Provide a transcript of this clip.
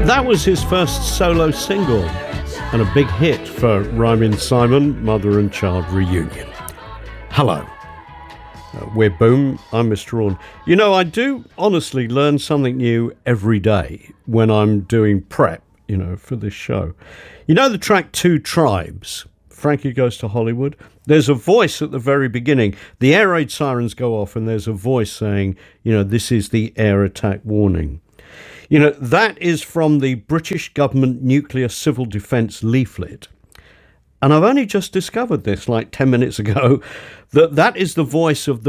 That was his first solo single and a big hit for Ryman Simon, Mother and Child Reunion. Hello. We're Boom. I'm Mr. Orne. You know, I do honestly learn something new every day when I'm doing prep, for this show. You know the track Two Tribes, Frankie Goes to Hollywood? There's a voice at the very beginning. The air raid sirens go off and there's a voice saying, this is the air attack warning. That is from the British government nuclear civil defence leaflet. And I've only just discovered this like 10 minutes ago, that is the voice of the